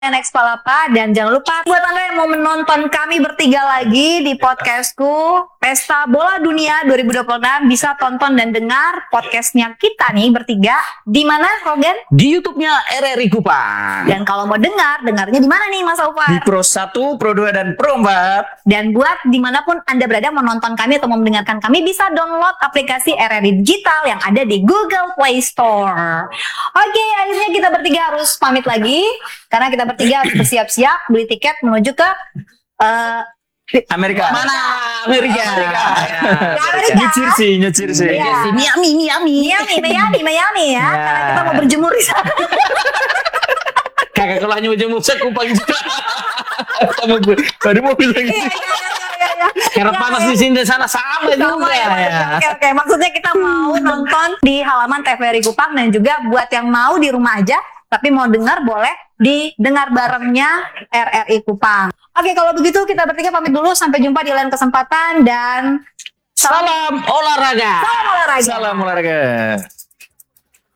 Next Palapa, dan jangan lupa buat Anda yang mau menonton kami bertiga lagi di podcastku Pesta Bola Dunia 2026 bisa tonton dan dengar podcastnya kita nih bertiga di mana, Rogan? Di YouTube-nya RRI Kupang. Dan kalau mau dengarnya di mana nih, Mas Aufar? Di Pro 1, Pro 2 dan Pro 4. Dan buat dimanapun Anda berada menonton kami atau mau mendengarkan kami, bisa download aplikasi RRI Digital yang ada di Google Play Store. Oke, akhirnya kita bertiga harus pamit lagi karena kita bertiga harus bersiap-siap beli tiket menuju ke Amerika. Mana? Amerika. Nyecir sih. Ya. Miami ya. Karena kita mau berjemur di sana. Kakak kalau hanya berjemur sekupang juga. Sama gue. Baru mau bilang gitu. Karena panas di sini dan sana sama juga ya. Oke. Maksudnya kita mau nonton di halaman TVRI Kupang, dan juga buat yang mau di rumah aja tapi mau dengar, boleh didengar barengnya RRI Kupang. Oke, kalau begitu kita bertiga pamit dulu. Sampai jumpa di lain kesempatan dan salam olahraga. Salam olahraga. Salam olahraga.